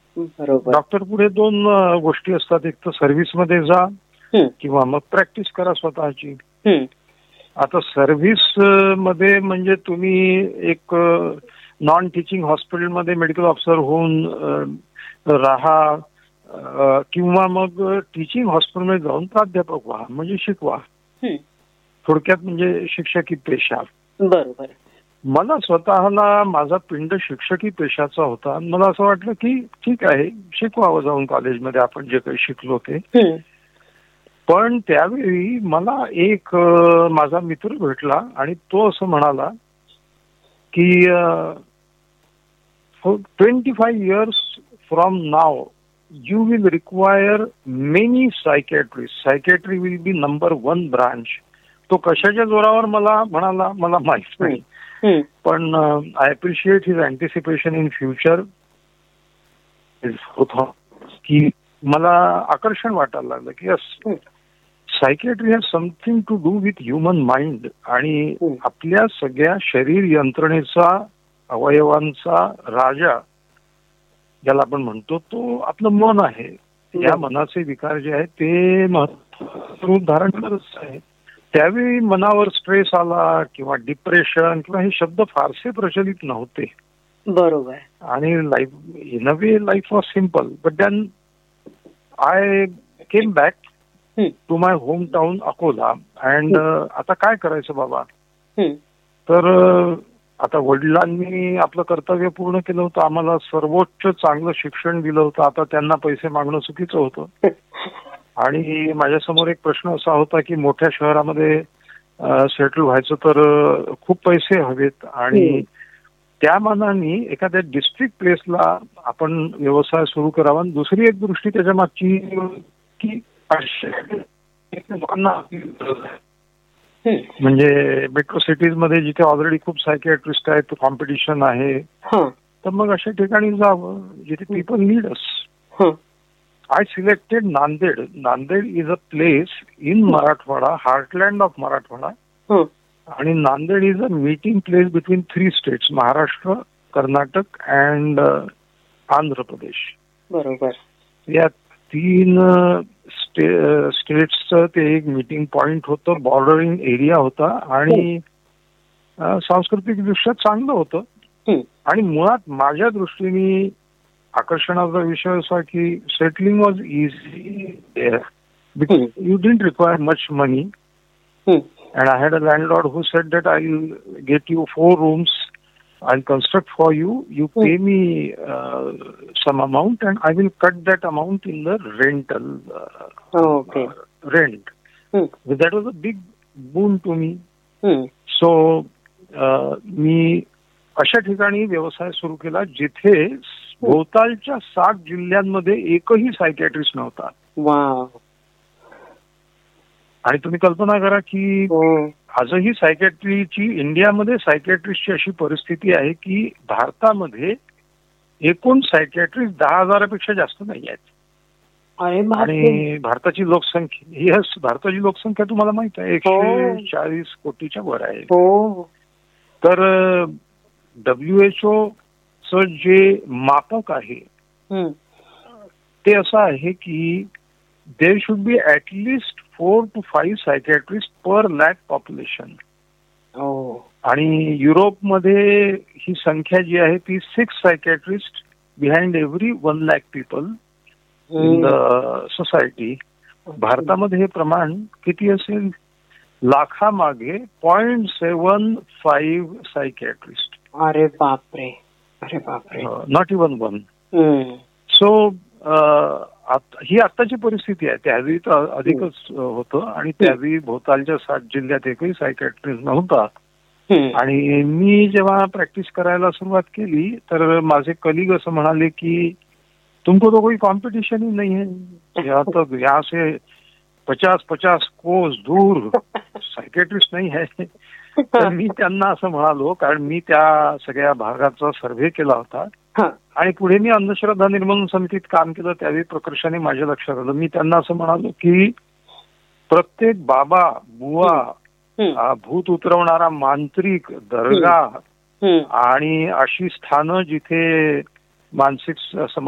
बरोबर. डॉक्टर पुढे दोन गोष्टी असतात, एक तर सर्व्हिसमध्ये जा किंवा मग प्रॅक्टिस करा स्वतःची. आता सर्व्हिस मध्ये म्हणजे तुम्ही एक नॉन टीचिंग हॉस्पिटलमध्ये मेडिकल ऑफिसर होऊन राहा किंवा मग टीचिंग हॉस्पिटलमध्ये जाऊन प्राध्यापक व्हा, म्हणजे शिकवा. थोडक्यात म्हणजे शिक्षकी पेशा. बरोबर. मला स्वतःला माझा पिंड शिक्षकी पेशाचा होता. मला असं वाटलं की ठीक आहे, शिकवावं जाऊन कॉलेजमध्ये आपण जे काही शिकलो ते. पण त्यावेळी मला एक माझा मित्र भेटला आणि तो असं म्हणाला की 25 years from now you will require many psychiatrists. Psychiatry will be number 1 branch. तो कशाच्या जोरावर मला म्हणाला मला माहित नाही, पण I appreciate his अँटिसिपेशन in future. की मला आकर्षण वाटायला लागलं की yes, psychiatry has something to do with human mind. आणि आपल्या सगळ्या शरीर यंत्रणेचा, अवयवांचा राजा ज्याला आपण म्हणतो तो आपलं मन आहे. या मनाचे विकार जे आहेत ते रूप धारण करत आहे. त्यावेळी मनावर स्ट्रेस आला किंवा डिप्रेशन किंवा हे शब्द फारसे प्रचलित नव्हते. बरोबर. आणि life in a way life was simple. But then I came back to my home town Akola. And आता काय करायचं बाबा. तर आता वडिलांनी आपलं कर्तव्य पूर्ण केलं होतं, आम्हाला सर्वोच्च चांगलं शिक्षण दिलं होतं. आता त्यांना पैसे मागणं चुकीचं होतं. आणि माझ्यासमोर एक प्रश्न असा होता की मोठ्या शहरामध्ये सेटल व्हायचं तर खूप पैसे हवेत आणि त्या मानाने एखाद्या डिस्ट्रिक्ट प्लेसला आपण व्यवसाय सुरू करावा. दुसरी एक दृष्टी त्याच्या मागची की लोकांना म्हणजे मेट्रो सिटीज मध्ये जिथे ऑलरेडी खूप सायकियाट्रिस्ट आहेत, कॉम्पिटिशन आहे, तर मग अशा ठिकाणी जावं जिथे people need us. I selected Nanded. Nanded is a place in Marathwada, heartland of Marathwada. And Nanded is a meeting place between 3 states, Maharashtra, Karnataka and Andhra Pradesh. बरोबर. या 3 स्टेट्सचं ते एक मीटिंग पॉइंट होतं, बॉर्डरिंग एरिया होता आणि सांस्कृतिक दृष्ट्या चांगलं होतं. आणि मुळात माझ्या दृष्टीने आकर्षणाचा विषय असा की settling was easy there because you didn't require much money. And I had a landlord who said that I will get you 4 rooms. I'll construct for you. You pay me some amount and I will cut that amount in the rental rent. That was a big boon to me. So मी अशा ठिकाणी व्यवसाय सुरू केला जिथे भोवतालच्या 7 जिल्ह्यांमध्ये एकही psychiatrist नव्हता. आणि तुम्ही कल्पना करा की आजही सायकियाट्रीची, इंडियामध्ये सायकियाट्रिस्टची अशी परिस्थिती आहे की भारतामध्ये एकूण सायकियाट्रिस्ट 10,000पेक्षा जास्त नाही आहेत. आणि भारताची लोकसंख्या तुम्हाला माहित आहे 140 कोटीच्या वर आहे. तर WHO च जे मापक आहे ते असं आहे की there should be at least 4 to 5 psychiatrist per lakh population. आणि युरोपमध्ये ही संख्या जी आहे ती 6 psychiatrist behind every 1 lakh people in the society. भारतामध्ये हे प्रमाण किती असेल? लाखामागे 0.75 सायकियाट्रिस्ट. अरे बापरे, अरे बापरे. Not even 1. सो ही आत्ताची परिस्थिती आहे. त्यावेळी तर अधिकच होतं आणि त्यावेळी भोवतालच्या 7 जिल्ह्यात एकही सायकियाट्रिस्ट नव्हता. आणि मी जेव्हा प्रॅक्टिस करायला सुरुवात केली तर माझे कलिग असं म्हणाले की तुमको तो कोई कॉम्पिटिशन ही नहीं है, यहाँ से 50 कोस दूर सायकियाट्रिस्ट नाही आहे. तर मी त्यांना असं म्हणालो, कारण मी त्या सगळ्या भागाचा सर्व्हे केला होता आणि पुढे मी अंधश्रद्धा निर्मूलन समितीत काम केलं. त्यावेळी प्रकर्षाने माझ्या लक्षात आलं. मी त्यांना असं म्हणालो की प्रत्येक बाबा, बुवा, भूत उतरवणारा मांत्रिक, दर्गा आणि अशी स्थानं जिथे मानसिक